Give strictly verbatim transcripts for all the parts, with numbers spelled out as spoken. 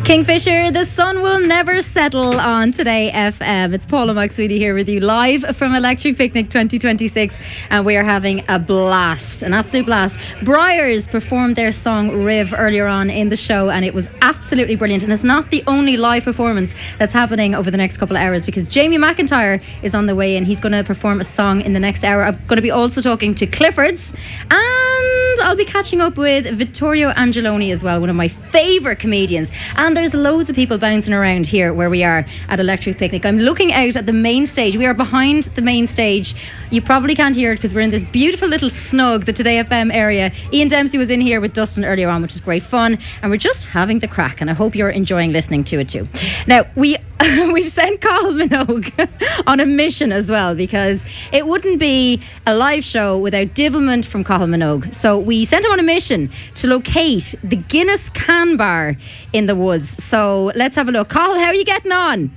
Kingfisher, the sun will never settle on Today F M. It's Paula McSweety here with you live from Electric Picnic twenty twenty-six, and we are having a blast, an absolute blast. Briars performed their song Riv earlier on in the show, and it was absolutely brilliant. And it's not the only live performance that's happening over the next couple of hours, because Jamie McIntyre is on the way and he's going to perform a song in the next hour. I'm going to be also talking to Cliffords, and I'll be catching up with Vittorio Angeloni as well, one of my favourite comedians. And there's loads of people bouncing around here where we are at Electric Picnic. I'm looking out at the main stage. We are behind the main stage. You probably can't hear it because we're in this beautiful little snug, the Today F M area. Ian Dempsey was in here with Dustin earlier on, which was great fun, and we're just having the crack, and I hope you're enjoying listening to it too. Now, we we've sent Cathal Minogue on a mission as well, because it wouldn't be a live show without divilment from Cathal Minogue. So we sent him on a mission to locate the Guinness Can Bar in the woods. So let's have a look. Cathal, how are you getting on?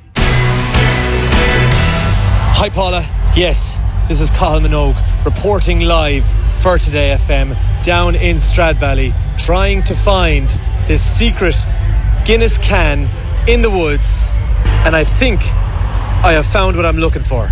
Hi Paula, yes, this is Cathal Minogue reporting live for Today F M down in Stradbally, trying to find this secret Guinness can in the woods, and I think I have found what I'm looking for.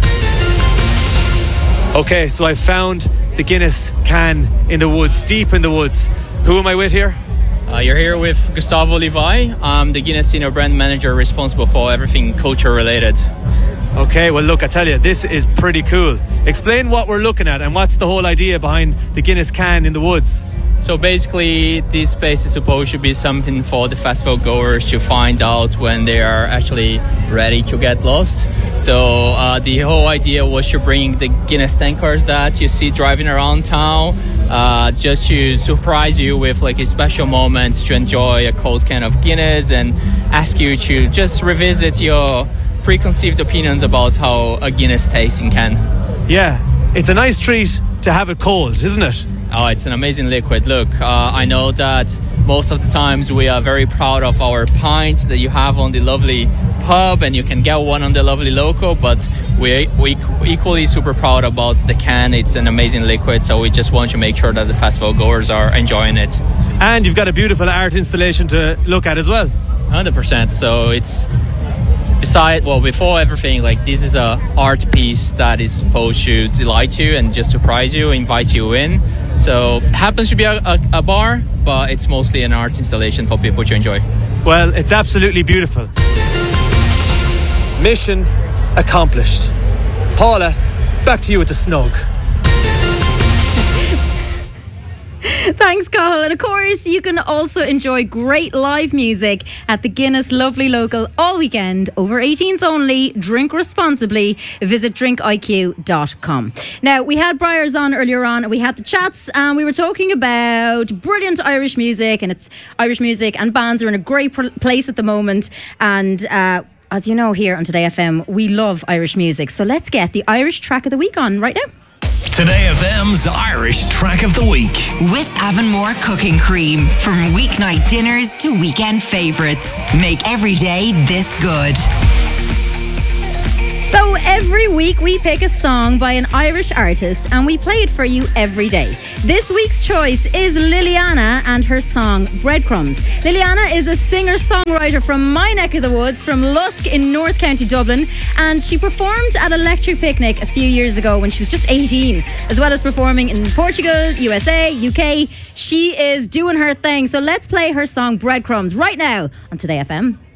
Okay, so I found the Guinness can in the woods, deep in the woods. Who am I with here? Uh, you're here with Gustavo Levi. I'm the Guinness Senior Brand Manager responsible for everything culture related. Okay, well look, I tell you, this is pretty cool. Explain what we're looking at and what's the whole idea behind the Guinness can in the woods. So basically, this space is supposed to be something for the festival goers to find out when they are actually ready to get lost. So uh, the whole idea was to bring the Guinness tankers that you see driving around town, uh, just to surprise you with like a special moments to enjoy a cold can of Guinness and ask you to just revisit your preconceived opinions about how a Guinness tasting can. Yeah, it's a nice treat to have it cold, isn't it? Oh, it's an amazing liquid. Look, uh, I know that most of the times we are very proud of our pints that you have on the lovely pub, and you can get one on the lovely local, but we're we equally super proud about the can. It's an amazing liquid, so we just want to make sure that the festival goers are enjoying it. And you've got a beautiful art installation to look at as well. one hundred percent. So it's beside, well, before everything, like this is a art piece that is supposed to delight you and just surprise you, invite you in. So it happens to be a, a, a bar, but it's mostly an art installation for people to enjoy. Well, it's absolutely beautiful. Mission accomplished. Paula, back to you with the snug. Thanks, Cathal. And of course, you can also enjoy great live music at the Guinness Lovely Local all weekend. Over eighteens only. Drink responsibly. Visit drink I Q dot com. Now, we had Briars on earlier on. We had the chats, and we were talking about brilliant Irish music, and it's Irish music and bands are in a great pr- place at the moment. And uh, as you know, here on Today F M, we love Irish music. So let's get the Irish track of the week on right now. Today F M's Irish Track of the Week. With Avonmore Cooking Cream. From weeknight dinners to weekend favourites. Make every day this good. So every week we pick a song by an Irish artist and we play it for you every day. This week's choice is Liliana and her song Breadcrumbs. Liliana is a singer-songwriter from my neck of the woods, from Lusk in North County Dublin, and she performed at Electric Picnic a few years ago when she was just eighteen, as well as performing in Portugal, U S A, U K. She is doing her thing. So let's play her song Breadcrumbs right now on Today F M.